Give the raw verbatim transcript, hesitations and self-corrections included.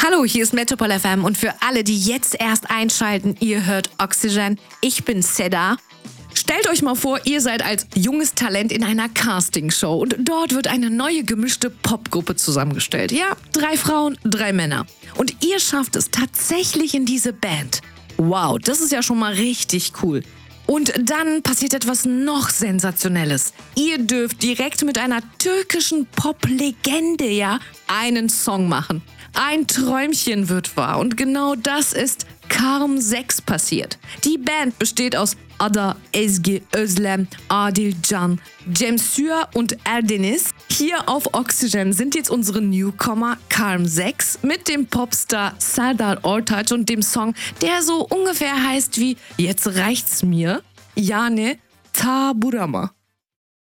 Hallo, hier ist Metropol F M und für alle, die jetzt erst einschalten, ihr hört Oxygen. Ich bin Seda. Stellt euch mal vor, ihr seid als junges Talent in einer Castingshow und dort wird eine neue gemischte Popgruppe zusammengestellt. Ja, drei Frauen, drei Männer. Und ihr schafft es tatsächlich in diese Band. Wow, das ist ja schon mal richtig cool. Und dann passiert etwas noch Sensationelles. Ihr dürft direkt mit einer türkischen Pop-Legende, ja, einen Song machen. Ein Träumchen wird wahr und genau das ist Karm sechs passiert. Die Band besteht aus Ada, Ezgi, Özlem, Adil Can, Cemsür und Erdeniz. Hier auf Oxygen sind jetzt unsere Newcomer Karm sechs mit dem Popstar Serdar Ortaç und dem Song, der so ungefähr heißt wie Jetzt reicht's mir, yani Ta Burama.